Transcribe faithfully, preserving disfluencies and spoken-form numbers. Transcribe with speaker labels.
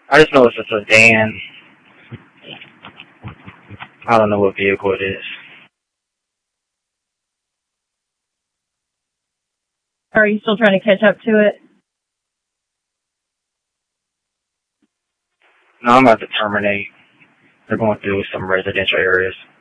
Speaker 1: I just know it's a sedan. I don't know what vehicle it is.
Speaker 2: Are you still trying to catch up to it?
Speaker 1: No, I'm about to terminate. They're going through some residential areas.